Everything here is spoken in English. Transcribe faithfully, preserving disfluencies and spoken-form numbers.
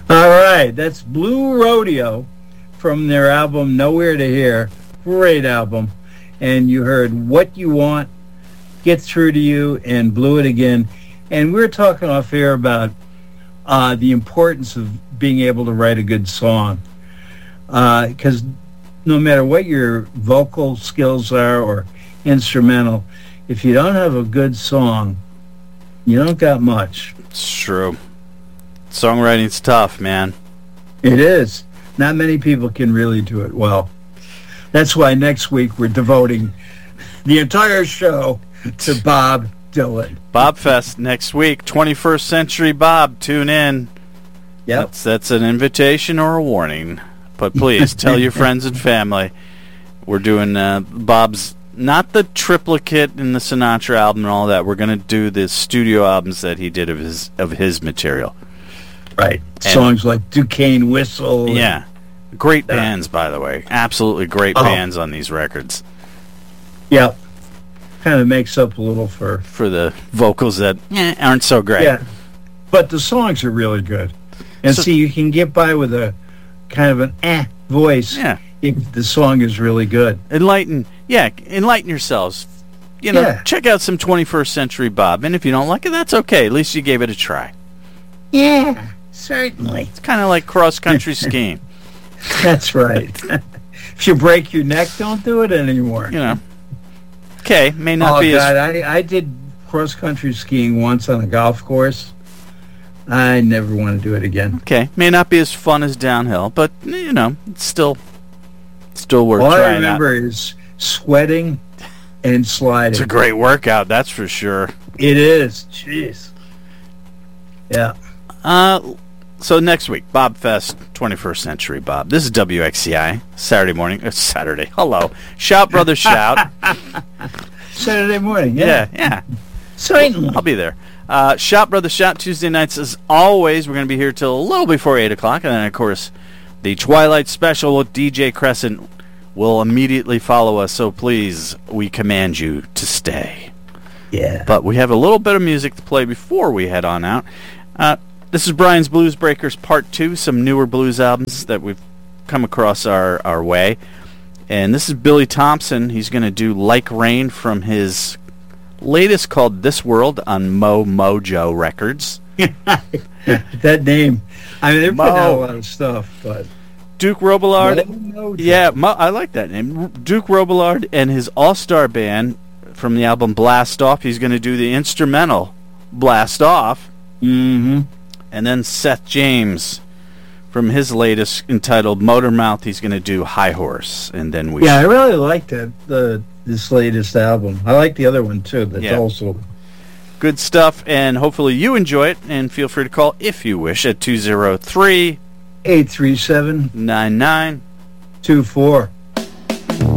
All right, that's Blue Rodeo from their album Nowhere to Hear. Great album. And you heard What You Want, Get Through to You, and Blew It Again. And we were talking off air about uh, the importance of being able to write a good song. Because uh, no matter what your vocal skills are or instrumental, if you don't have a good song, you don't got much. It's true. Songwriting's tough, man. It is. Not many people can really do it well. That's why next week we're devoting the entire show to Bob Dylan. Bob Fest next week, twenty-first Century Bob. Tune in. Yep. That's, that's an invitation or a warning. But please, tell your friends and family. We're doing uh, Bob's, not the triplicate in the Sinatra album and all that. We're going to do the studio albums that he did of his of his material. Right. And songs like Duquesne Whistle. Yeah. Great bands, by the way. Absolutely great oh. bands on these records. Yep. Kind of makes up a little for... For the vocals that eh, aren't so great. Yeah. But the songs are really good. And so, see, you can get by with a kind of an eh voice yeah. if the song is really good. Enlighten. Yeah, enlighten yourselves. You know, yeah. check out some twenty-first Century Bob. And if you don't like it, that's okay. At least you gave it a try. Yeah, certainly. It's kind of like cross-country skiing. That's right. If you break your neck, don't do it anymore. You know. Okay, may not oh, be God, as... I, I did cross-country skiing once on a golf course. I never want to do it again. Okay, may not be as fun as downhill, but, you know, it's still, still worth All trying out. All I remember is sweating and sliding. It's a great workout, that's for sure. It is. Jeez. Yeah. Uh... So next week, Bob Fest, twenty-first Century Bob. This is W X C I, Saturday morning. Uh, Saturday. Hello. Shout, brother, shout. Saturday morning, yeah. Yeah, yeah. Certainly. I'll be there. Uh, shout, brother, shout. Tuesday nights, as always. We're going to be here till a little before eight o'clock. And then, of course, the Twilight Special with D J Crescent will immediately follow us. So please, we command you to stay. Yeah. But we have a little bit of music to play before we head on out. Uh... This is Brian's Blues Breakers Part two, some newer blues albums that we've come across our, our way. And this is Billy Thompson. He's going to do Like Rain from his latest called This World on Mo Mojo Records. That name. I mean, they're Mo. putting out a lot of stuff, but... Duke Robillard. Mo yeah, Mo, I like that name. Duke Robillard and his all-star band from the album Blast Off. He's going to do the instrumental Blast Off. Mm-hmm. And then Seth James, from his latest entitled Motor Mouth, he's going to do High Horse, and then we. Yeah, I really like that the this latest album. I like the other one too. That's yeah. also good stuff, and hopefully you enjoy it. And feel free to call if you wish at two zero three eight three seven nine nine two four.